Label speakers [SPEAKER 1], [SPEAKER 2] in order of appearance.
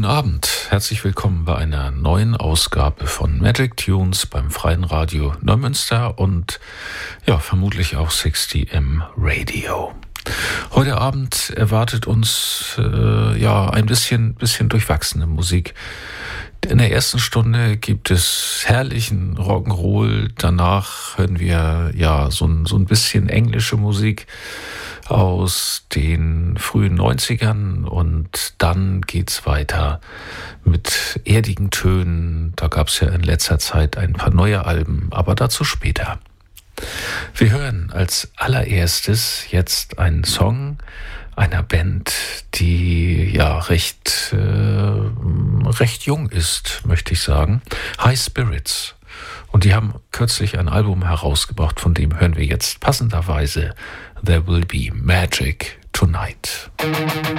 [SPEAKER 1] Abend, herzlich willkommen bei einer neuen Ausgabe von Magic Tunes beim Freien Radio Neumünster und ja, vermutlich auch 60M Radio. Heute Abend erwartet uns ein bisschen durchwachsene Musik. In der ersten Stunde gibt es herrlichen Rock'n'Roll, danach hören wir so ein bisschen englische Musik aus den frühen 90ern und dann geht's weiter mit erdigen Tönen. Da gab's ja in letzter Zeit ein paar neue Alben, aber dazu später. Wir hören als allererstes jetzt einen Song einer Band, die recht jung ist, möchte ich sagen. High Spirits. Und die haben kürzlich ein Album herausgebracht, von dem hören wir jetzt passenderweise There Will Be Magic Tonight.